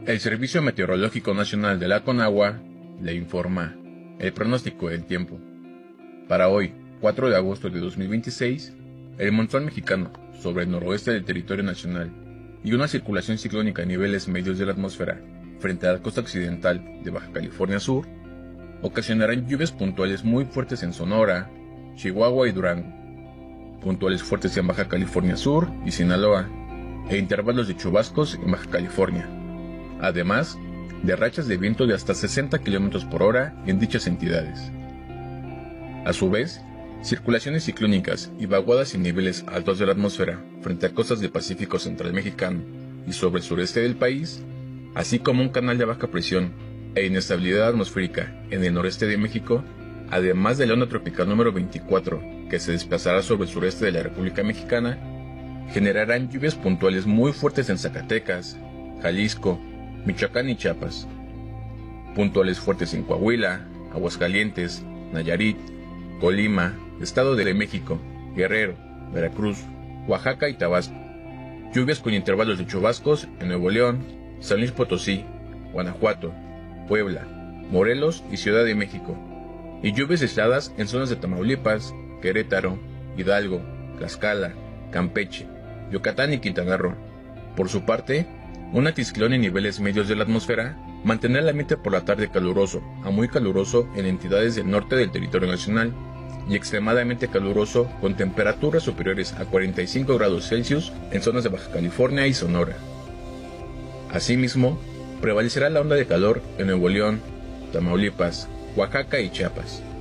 El Servicio Meteorológico Nacional de la Conagua le informa el pronóstico del tiempo. Para hoy, 4 de agosto de 2026, el monzón mexicano sobre el noroeste del territorio nacional y una circulación ciclónica a niveles medios de la atmósfera frente a la costa occidental de Baja California Sur ocasionarán lluvias puntuales muy fuertes en Sonora, Chihuahua y Durango, puntuales fuertes en Baja California Sur y Sinaloa, e intervalos de chubascos en Baja California, además de rachas de viento de hasta 60 km por hora en dichas entidades. A su vez, circulaciones ciclónicas y vaguadas en niveles altos de la atmósfera frente a costas del Pacífico Central Mexicano y sobre el sureste del país, así como un canal de baja presión e inestabilidad atmosférica en el noreste de México, además de la onda tropical número 24 que se desplazará sobre el sureste de la República Mexicana, generarán lluvias puntuales muy fuertes en Zacatecas, Jalisco, Michoacán y Chiapas, puntuales fuertes en Coahuila, Aguascalientes, Nayarit, Colima, Estado de México, Guerrero, Veracruz, Oaxaca y Tabasco, lluvias con intervalos de chubascos en Nuevo León, San Luis Potosí, Guanajuato, Puebla, Morelos y Ciudad de México, y lluvias aisladas en zonas de Tamaulipas, Querétaro, Hidalgo, Tlaxcala, Campeche, Yucatán y Quintana Roo. Por su parte, un anticiclón en niveles medios de la atmósfera mantendrá el ambiente por la tarde caluroso a muy caluroso en entidades del norte del territorio nacional y extremadamente caluroso con temperaturas superiores a 45 grados Celsius en zonas de Baja California y Sonora. Asimismo, prevalecerá la onda de calor en Nuevo León, Tamaulipas, Oaxaca y Chiapas.